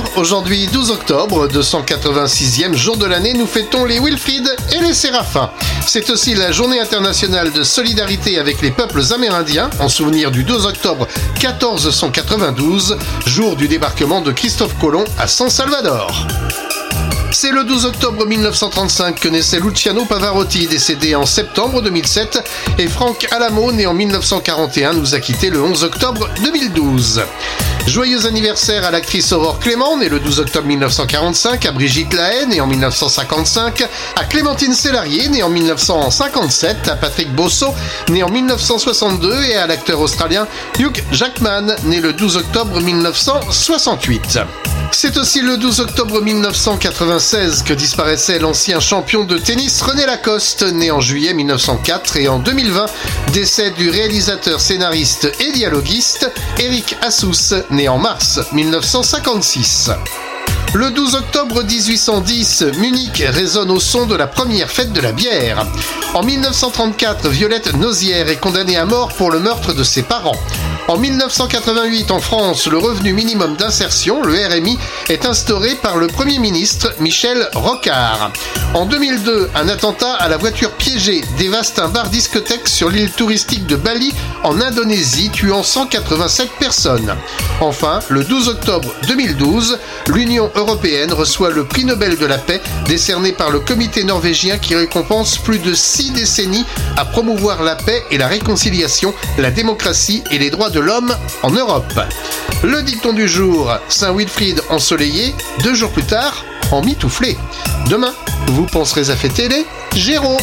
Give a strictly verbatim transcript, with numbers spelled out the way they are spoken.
Aujourd'hui douze octobre, deux cent quatre-vingt-sixième jour de l'année, nous fêtons les Wilfrid et les Séraphins. C'est aussi la journée internationale de solidarité avec les peuples amérindiens, en souvenir du douze octobre quatorze cent quatre-vingt-douze, jour du débarquement de Christophe Colomb à San Salvador. C'est le douze octobre mille neuf cent trente-cinq que naissait Luciano Pavarotti, décédé en septembre deux mille sept, et Frank Alamo, né en mille neuf cent quarante et un, nous a quittés le onze octobre deux mille douze. Joyeux anniversaire à l'actrice Aurore Clément, née le douze octobre mille neuf cent quarante-cinq, à Brigitte Lahaie, née en mille neuf cent cinquante-cinq, à Clémentine Célarier, née en mille neuf cent cinquante-sept, à Patrick Bosso, né en mille neuf cent soixante-deux, et à l'acteur australien Hugh Jackman, né le douze octobre mille neuf cent soixante-huit. C'est aussi le douze octobre mille neuf cent quatre-vingt-seize que disparaissait l'ancien champion de tennis René Lacoste, né en juillet mille neuf cent quatre, et en deux mille vingt, décès du réalisateur, scénariste et dialoguiste Eric Assous, né en mars mille neuf cent cinquante-six. Le douze octobre dix-huit cent dix, Munich résonne au son de la première fête de la bière. En mille neuf cent trente-quatre, Violette Nozière est condamnée à mort pour le meurtre de ses parents. En mille neuf cent quatre-vingt-huit, en France, le revenu minimum d'insertion, le R M I, est instauré par le Premier ministre Michel Rocard. En deux mille deux, un attentat à la voiture piégée dévaste un bar-discothèque sur l'île touristique de Bali, en Indonésie, tuant cent quatre-vingt-sept personnes. Enfin, le douze octobre deux mille douze, l'Union européenne reçoit le prix Nobel de la paix, décerné par le comité norvégien qui récompense plus de six décennies à promouvoir la paix et la réconciliation, la démocratie et les droits de l'homme en Europe. Le dicton du jour, Saint-Wilfrid ensoleillé, deux jours plus tard, en mitouflé. Demain, vous penserez à fêter les Gémeaux.